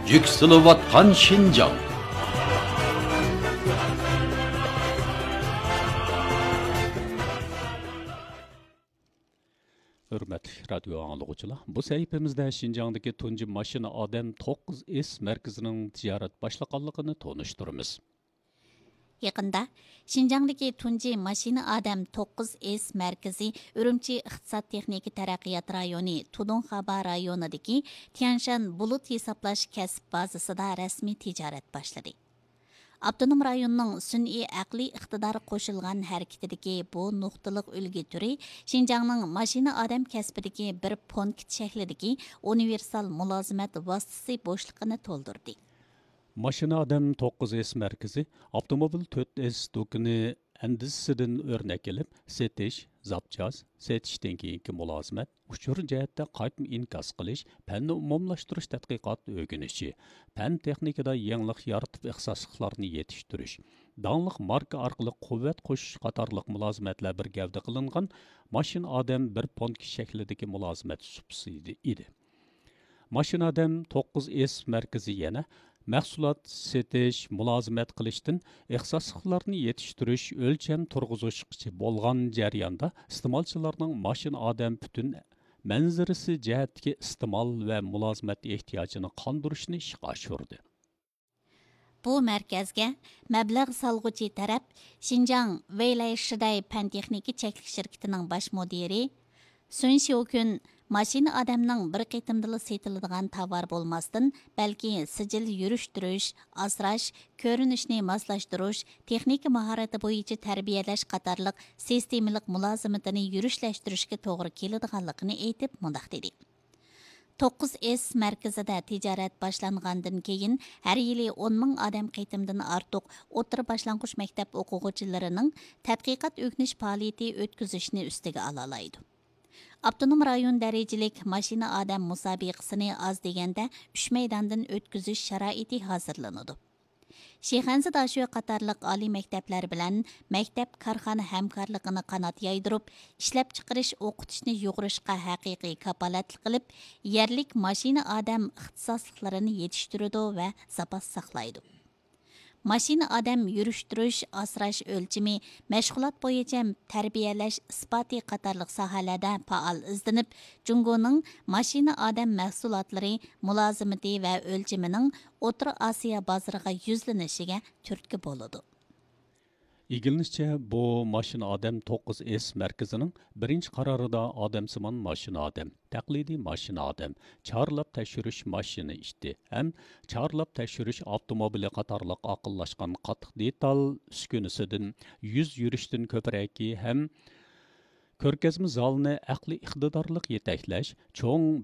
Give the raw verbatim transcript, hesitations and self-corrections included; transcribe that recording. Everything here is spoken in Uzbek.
yükselivatkan Şinjan. Hürmetli radyo anlıqçılar, bu səhifəmizdə Şinjandakı tunji maşina adam to'qqiz S mərkəzinin ticaret başlaqanlığını tonuşturumuz. Yaqında Şinjandakı tunji maşina adam to'qqiz S mərkəzi Ürümçi İqtisad Texniki Taraqqiyot rayoni Tudunxaba rayonidagi Tianshan bulut hesaplash kasb bazasida rasmiy tijorat boshladi. Abdunum rayonunun sün'iy aqli iqtidori qo'shilgan harakatidagi bu nuqtaliq ulgi turi Şinjangning mashina odam kasbidagi bir punkt shaklidagi universal mulozimat vositasi bo'shliqini to'ldirdi. Mashina odam to'qqiz S mərkəzi avtomobil to'rt S do'koni andisidan o'rnak olib, setish, zapchas, setishdan keyingi mulozimat, uchur jihatda qaytma inkos qilish, fanni umumlashtirish tadqiqot o'rganishi, fan texnikada yangilik yaratib ixtisosliklarni yetishtirish, donliq marka orqali quvvat qo'shish qatorliq mulozimatlar bir gavda qilingan mashina odam bir ponk shaklidagi mulozimat subsidi edi. Mashina odam to'qqiz S mərkəzi yana mahsulot setish, mulozimat qilishdan ixtisosliklarni yetishtirish, o'lcham turg'izishchi bo'lgan jarayonda iste'molchilarning mashina odam butun manzarasi jihatdagi iste'mol va mulozimat ehtiyojini qondirishni ishga oshirdi. Bu markazga mablag' solg'uchi taraf Xinjiang Weilai Shiday pan texniki cheklik shirkatining bosh mudiri Sun Xiaokun mashina odamning bir qitimdila setiladigan tovar bo'lmasdan, balki sijil yurishtirish, asrash, ko'rinishni moslashtirish, texnika mahorati bo'yicha tarbiyalash qatorliq sistemalik mulozimatini yurishlashtirishga to'g'ri keladiganligini aytib mundaq dedi. to'qqiz S mərkəzində ticaret başlanğandan keyin hər yili o'n ming adam qitimdan ortiq o'rta boshlang'ich maktab o'quvchilarının tədqiqat o'rganish faoliyati o'tkazishni ustiga olalaydi. Abdunum rayon dərəcəlik mashina adam musobiqasini az deganda uch maydondan o'tkazish sharoiti hozirlanadi. Shexanzi dashu qatorliq oliy maktablar bilan maktab korxona hamkorligini qanot yaydirib, ishlab chiqarish o'qitishni yug'irishga haqiqiy kapolatlik qilib, yerlik mashina odam ixtisosliklarini yetishtiradi va zapas saqlaydi. Mashina odam yurishtirish, asrash o'lchimi, mashg'ulot bo'yicha tarbiyalash isboti qatorliq sohalarda faol izlanib, Jungoning mashina odam mahsulotlari, mulozimati va o'lchimining O'rta Osiyo bozoriga yuzlanishiga turtki bo'ladi. İlginççe bu mashina odam to'qqiz S mərkəzinin birinchi qarorida odamsimon mashina odam, taqlidiy mashina odam, chorlab tashirish mashina ishdi. Ham chorlab tashirish avtomobili qatorliq aqllashgan qattiq detal uskunasidan yuz yurishdan ko'praki ham ko'rgazma zalni aqli iqtidorliq yetaklash, cho'ng